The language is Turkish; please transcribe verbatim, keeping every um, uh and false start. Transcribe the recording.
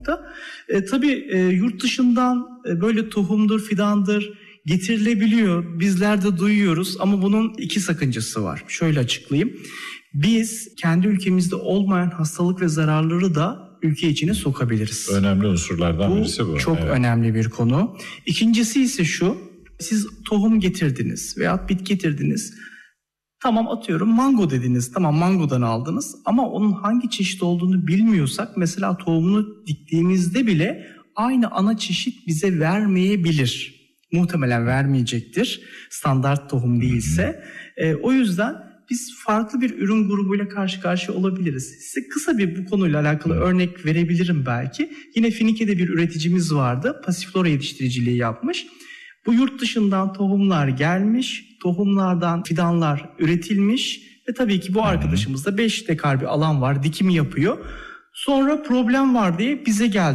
E, tabii e, yurt dışından e, böyle tohumdur, fidandır getirilebiliyor. Bizler de duyuyoruz ama bunun iki sakıncası var. Şöyle açıklayayım. Biz kendi ülkemizde olmayan hastalık ve zararları da ülke içine sokabiliriz. Önemli unsurlardan bu birisi bu. Çok evet. önemli bir konu. İkincisi ise şu. Siz tohum getirdiniz veya bit getirdiniz. Tamam atıyorum mango dediniz. Tamam mangodan aldınız ama onun hangi çeşit olduğunu bilmiyorsak mesela tohumunu diktiğimizde bile aynı ana çeşit bize vermeyebilir. Muhtemelen vermeyecektir. Standart tohum değilse. E, o yüzden biz farklı bir ürün grubuyla karşı karşıya olabiliriz. Size kısa bir bu konuyla alakalı örnek verebilirim belki. Yine Finike'de bir üreticimiz vardı. Pasiflora yetiştiriciliği yapmış. Bu yurt dışından tohumlar gelmiş, tohumlardan fidanlar üretilmiş ve tabii ki bu arkadaşımızda beş dekar bir alan var, dikimi yapıyor. Sonra problem var diye bize geldi.